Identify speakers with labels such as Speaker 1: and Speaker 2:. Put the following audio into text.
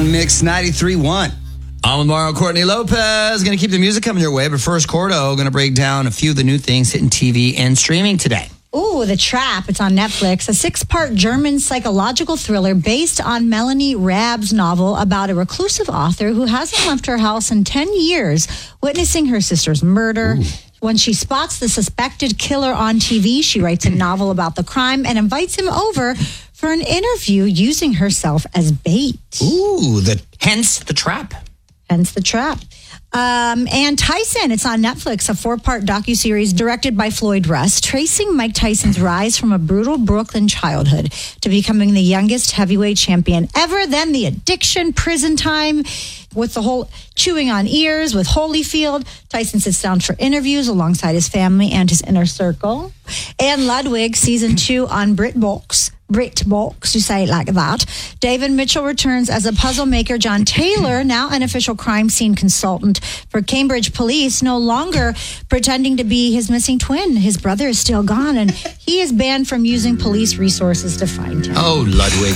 Speaker 1: Mix 93.1. Almaro, Courtney Lopez. Going to keep the music coming your way, but first, Cordo going to break down a few of the new things hitting TV and streaming today.
Speaker 2: Ooh, The Trap. It's on Netflix. A 6-part German psychological thriller based on Melanie Raab's novel about a reclusive author who hasn't left her house in 10 years, witnessing her sister's murder. Ooh. When she spots the suspected killer on TV, she writes a novel about the crime and invites him over for an interview using herself as bait.
Speaker 1: Ooh, hence The Trap.
Speaker 2: Hence The Trap. And Tyson, it's on Netflix, a 4-part docuseries directed by Floyd Rest, tracing Mike Tyson's rise from a brutal Brooklyn childhood to becoming the youngest heavyweight champion ever, then the addiction, prison time, with the whole chewing on ears with Holyfield. Tyson sits down for interviews alongside his family and his inner circle. And Ludwig, season 2 on BritBox, you say it like that. David Mitchell returns as a puzzle maker. John Taylor, now an official crime scene consultant for Cambridge Police, no longer pretending to be his missing twin. His brother is still gone, and he is banned from using police resources to find him.
Speaker 1: Oh, Ludwig.